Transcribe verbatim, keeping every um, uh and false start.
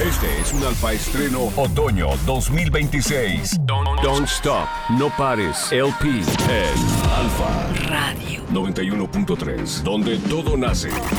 Este es un Alfa Estreno Otoño dos mil veintiséis. Don't, don't Stop, No Pares, L P en Alfa Radio noventa y uno punto tres, donde todo nace.